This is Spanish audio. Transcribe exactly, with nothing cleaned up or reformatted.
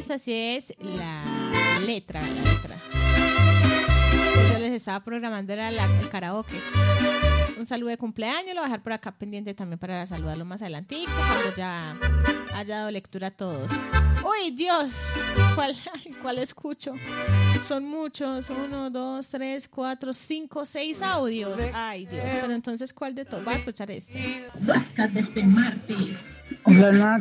esta sí es la letra, la letra. Yo les estaba programando, era la, el karaoke. Un saludo de cumpleaños, lo voy a dejar por acá pendiente también para saludarlo más adelantico, cuando ya haya dado lectura a todos. ¡Uy, Dios! ¿Cuál, cuál escucho? Son muchos. Uno, dos, tres, cuatro, cinco, seis audios. Ay, Dios. Pero entonces, ¿cuál de todos? Voy a escuchar este. Podcast de este martes. Hola,